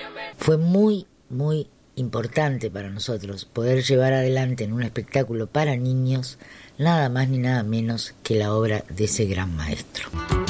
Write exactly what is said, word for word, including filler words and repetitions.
Fue muy, muy importante para nosotros poder llevar adelante en un espectáculo para niños nada más ni nada menos que la obra de ese gran maestro.